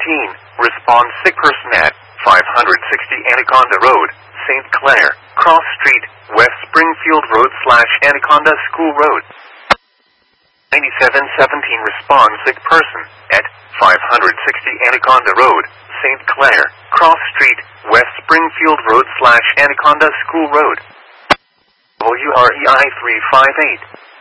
respond sick person at 560 Anaconda Road, St. Clair, Cross Street, West Springfield Road / Anaconda School Road. 9717 respond sick person at 560 Anaconda Road, St. Clair, Cross Street, West Springfield Road / Anaconda School Road. WREI 358.